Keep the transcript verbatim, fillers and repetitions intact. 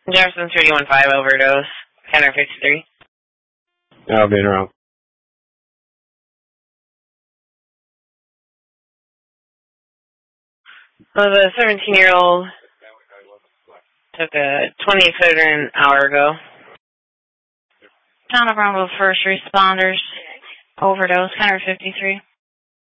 Jefferson three one five overdose, Counter fifty-three. I'll be around. Well, the seventeen-year-old took a twenty-eight footer an hour ago. Town of Bravo first responders, overdose, Counter fifty-three.